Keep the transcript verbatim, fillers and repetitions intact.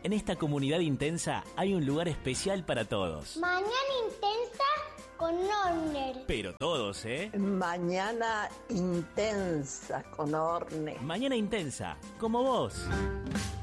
En esta comunidad intensa hay un lugar especial para todos. Mañana intensa con Orne. Pero todos, ¿eh? Mañana intensa con Orne. Mañana intensa, como vos.